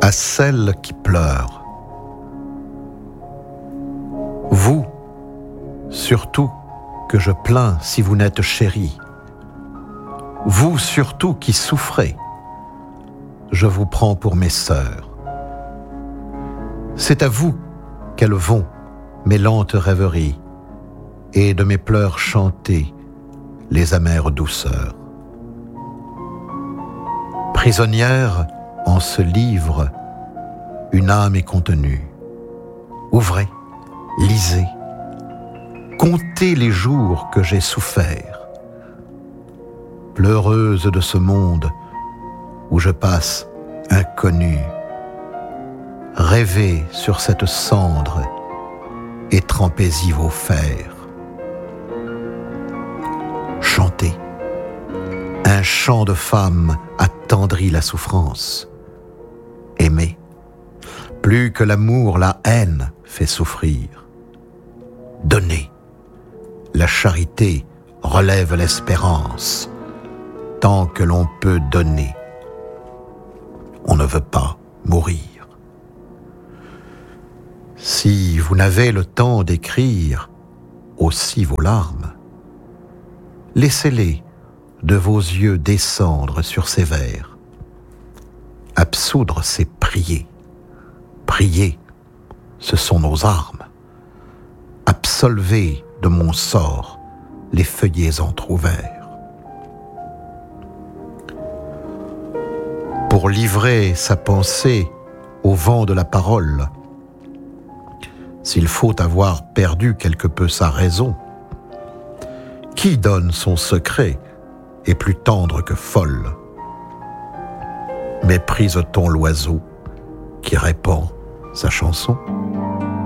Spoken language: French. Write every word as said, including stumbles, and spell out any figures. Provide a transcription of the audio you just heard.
à celle qui pleure. Vous, surtout que je plains si vous n'êtes chérie, vous surtout qui souffrez, je vous prends pour mes sœurs. C'est à vous qu'elles vont mes lentes rêveries, et de mes pleurs chanter les amères douceurs. Prisonnière en ce livre, une âme est contenue. Ouvrez, lisez, comptez les jours que j'ai soufferts. Pleureuse de ce monde où je passe inconnue, rêvez sur cette cendre et trempez-y vos fers. Chantez, un chant de femme attendrit la souffrance. Aimez, plus que l'amour, la haine fait souffrir. Donnez, la charité relève l'espérance. Tant que l'on peut donner, on ne veut pas mourir. Si vous n'avez le temps d'écrire aussi vos larmes, laissez-les de vos yeux descendre sur ces vers. Absoudre, c'est prier. Prier, ce sont nos armes. Absolvez de mon sort les feuillets entr'ouverts. Pour livrer sa pensée au vent de la parole, s'il faut avoir perdu quelque peu sa raison, qui donne son secret est plus tendre que folle. Méprise-t-on l'oiseau qui répand sa chanson ?